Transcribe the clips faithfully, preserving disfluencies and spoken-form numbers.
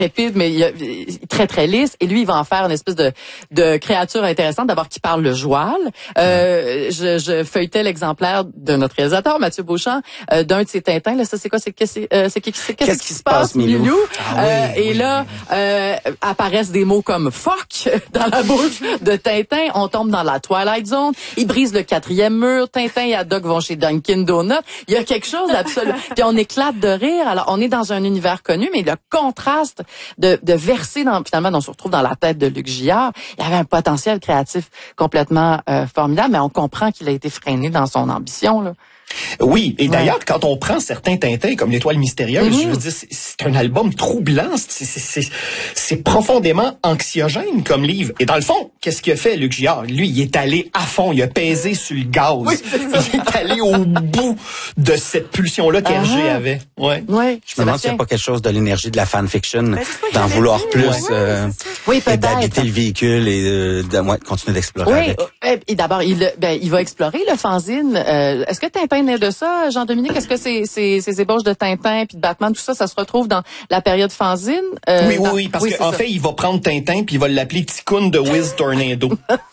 rapide, mais il, il, très, très lisse. Et lui, il va en faire une espèce de, de créature intéressante. D'abord, qui parle le joual. Euh, je, je feuilletais l'exemplaire de notre réalisateur, Mathieu Beauchamp, euh, d'un de ses Tintins. Là, ça, c'est quoi? C'est qu'est-ce euh, c'est, qu'est-ce, qu'est-ce qui se passe, Milou? Ah, oui, euh, et oui, là, oui. Euh, apparaissent des mots comme fuck dans la bouche de Tintin. On tombe dans la Twilight Zone. Il brise le quatrième mur. Tintin et Haddock vont chez Dunkin' Donuts. Il y a quelque chose d'absolu. Puis on éclate de rire. Alors, on est dans un univers connu, mais le contraste de, de verser dans, finalement, on se retrouve dans la tête de Luc Gillard. Il y avait un potentiel créatif complètement euh, formidable, mais on comprend qu'il a été freiné dans son ambition, là. Oui, et d'ailleurs, ouais. quand on prend certains Tintins comme l'Étoile mystérieuse, mm-hmm. je veux dire, c'est, c'est un album troublant, c'est, c'est, c'est, c'est profondément anxiogène comme livre. Et dans le fond, qu'est-ce qu'il a fait, Luc Gillard? Lui, il est allé à fond, il a pesé sur le gaz. Oui, il est allé au bout de cette pulsion-là qu'Hergé uh-huh. avait. Ouais. Ouais, je me demande s'il n'y a pas quelque chose de l'énergie de la fanfiction, ben, d'en vouloir dire. plus, ouais, euh, oui, et d'habiter le véhicule et de, de ouais, continuer d'explorer oui, avec. Et d'abord, il, ben, il va explorer le fanzine. Euh, est-ce que Tintin naît de ça, Jean-Dominique? Est-ce que ces, ces, ces ébauches de Tintin puis de Batman, tout ça, ça se retrouve dans la période fanzine? Euh, oui, oui, dans... oui, parce oui, qu'en fait, il va prendre Tintin puis il va l'appeler Ticoun de Wiz Tornado.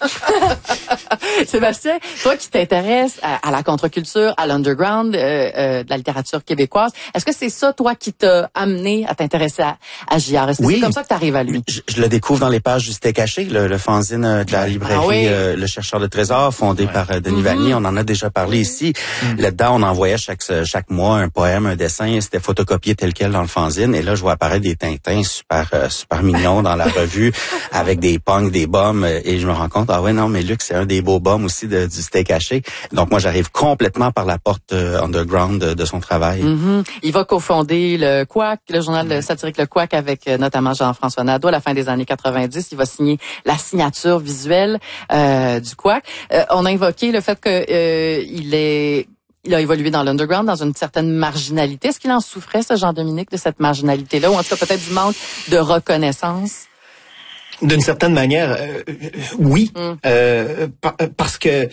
Sébastien, toi qui t'intéresses à, à la contre-culture, à l'underground euh, euh, de la littérature québécoise, est-ce que c'est ça, toi, qui t'a amené à t'intéresser à, à Gillard? Est-ce que oui. c'est comme ça que tu arrives à lui? Je, je le découvre dans les pages du C'était caché, le, le fanzine de la librairie ah oui. euh, Le Chercheur de Trésors, fondé ouais. par euh, Denis mm-hmm. Vanier. On en a déjà parlé ici. Mm-hmm. Là-dedans, on envoyait chaque chaque mois un poème, un dessin. C'était photocopié tel quel dans le fanzine. Et là, je vois apparaître des Tintins super euh, super mignons dans la revue, avec des punks, des bombes. Et je me rends compte, ah ouais, non, mais Luc, c'est un des beaux bombes aussi de, du C'était caché. Donc, moi, j'arrive complètement par la porte euh, underground de, de son travail. Mm-hmm. Il va cofonder le Quack, le journal satirique Le Quack, avec euh, notamment Jean-François Nadeau à la fin des années quatre-vingt-dix. Il va signer la signature visuelle euh, du Quack. Euh, on a évoqué le fait que euh, il est il a évolué dans l'underground, dans une certaine marginalité. Est-ce qu'il en souffrait, ce Jean-Dominique, de cette marginalité-là, ou en tout cas peut-être du manque de reconnaissance? D'une certaine manière, euh, oui, mm. euh, par, parce que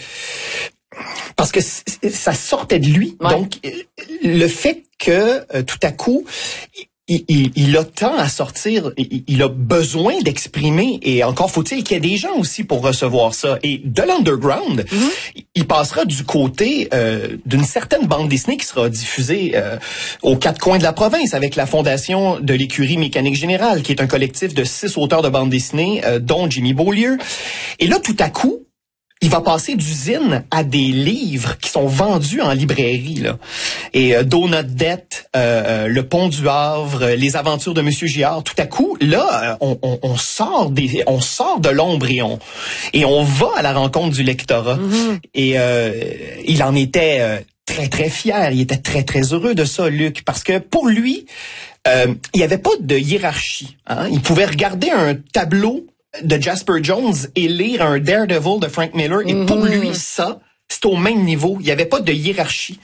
parce que ça sortait de lui. Ouais. Donc, le fait que euh, tout à coup Il, il, il a tant à sortir, il, il a besoin d'exprimer, et encore faut-il qu'il y ait des gens aussi pour recevoir ça. Et de l'underground, mm-hmm. il passera du côté euh, d'une certaine bande dessinée qui sera diffusée euh, aux quatre coins de la province, avec la fondation de l'Écurie Mécanique Générale, qui est un collectif de six auteurs de bande dessinée, euh, dont Jimmy Beaulieu. Et là, tout à coup, il va passer d'usine à des livres qui sont vendus en librairie, là. Et euh, Donut Debt, euh, Le Pont du Havre, Les Aventures de Monsieur Gillard. Tout à coup, là, on, on, on sort des, on sort de l'ombre et on et on va à la rencontre du lectorat. Mm-hmm. Et euh, il en était euh, très très fier. Il était très très heureux de ça, Luc, parce que pour lui, euh, il n'y avait pas de hiérarchie. Hein? Il pouvait regarder un tableau de Jasper Jones et lire un Daredevil de Frank Miller. Et mm-hmm. pour lui, ça, c'est au même niveau. Il n'y avait pas de hiérarchie.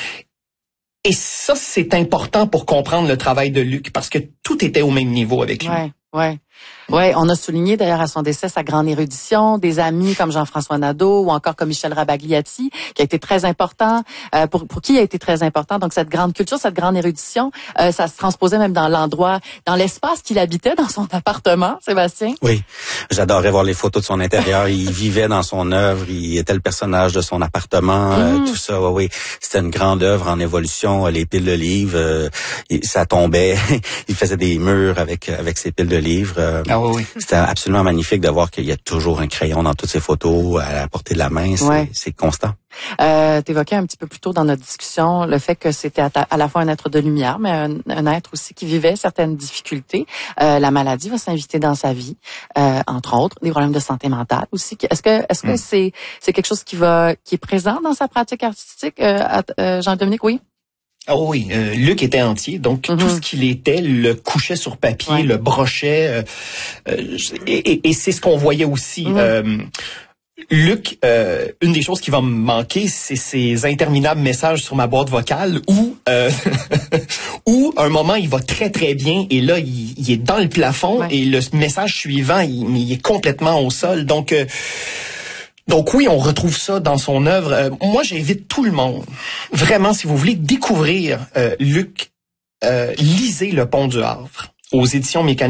Et ça, c'est important pour comprendre le travail de Luc, parce que tout était au même niveau avec lui. Ouais, ouais. Ouais, on a souligné d'ailleurs à son décès sa grande érudition, des amis comme Jean-François Nadeau ou encore comme Michel Rabagliati, qui a été très important, euh, pour, pour qui a été très important. Donc cette grande culture, cette grande érudition, euh, ça se transposait même dans l'endroit, dans l'espace qu'il habitait, dans son appartement, Sébastien. Oui, j'adorais voir les photos de son intérieur. Il vivait dans son œuvre, il était le personnage de son appartement, mm. euh, tout ça. Oui, oui, c'était une grande œuvre en évolution. Les piles de livres, euh, ça tombait. Il faisait des murs avec avec ses piles de livres. Euh, Ah oui, oui. C'était absolument magnifique de voir qu'il y a toujours un crayon dans toutes ses photos à la portée de la main. C'est, ouais. c'est constant. Euh, t'évoquais un petit peu plus tôt dans notre discussion le fait que c'était à, ta, à la fois un être de lumière, mais un, un être aussi qui vivait certaines difficultés. Euh, la maladie va s'inviter dans sa vie, euh, entre autres, des problèmes de santé mentale aussi. Est-ce que, est-ce que mm. c'est, c'est quelque chose qui va, qui est présent dans sa pratique artistique, euh, euh, Jean-Dominique? Oui. Ah oui, euh, Luc était entier, donc mm-hmm. tout ce qu'il était le couchait sur papier, ouais. le brochait, euh, euh, et, et, et c'est ce qu'on voyait aussi. Mm-hmm. Euh, Luc, euh, une des choses qui va me manquer, c'est ces interminables messages sur ma boîte vocale où, euh, où, un moment, il va très très bien et là, il, il est dans le plafond ouais. et le message suivant, il, il est complètement au sol. Donc, euh, Donc oui, on retrouve ça dans son œuvre. Euh, moi, j'invite tout le monde, vraiment, si vous voulez découvrir euh, Luc, euh, lisez Le Pont du Havre aux éditions Mécanique.